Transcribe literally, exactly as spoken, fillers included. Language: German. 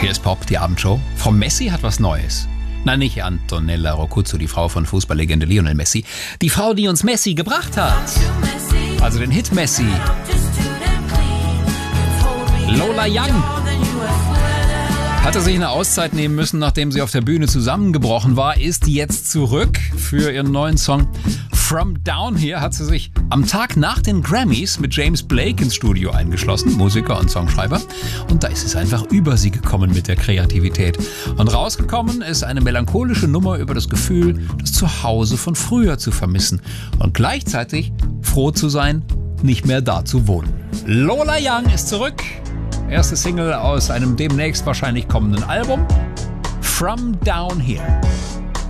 Hier ist Pop, die Abendshow. Frau Messi hat was Neues. Nein, nicht Antonella Roccuzzo, die Frau von Fußballlegende Lionel Messi. Die Frau, die uns Messi gebracht hat. Also den Hit Messi. Lola Young hatte sich eine Auszeit nehmen müssen, nachdem sie auf der Bühne zusammengebrochen war, ist jetzt zurück für ihren neuen Song From Down Here. Hat sie sich am Tag nach den Grammys mit James Blake ins Studio eingeschlossen, Musiker und Songschreiber. Und da ist es einfach über sie gekommen mit der Kreativität. Und rausgekommen ist eine melancholische Nummer über das Gefühl, das Zuhause von früher zu vermissen und gleichzeitig froh zu sein, nicht mehr da zu wohnen. Lola Young ist zurück. Erste Single aus einem demnächst wahrscheinlich kommenden Album. From Down Here.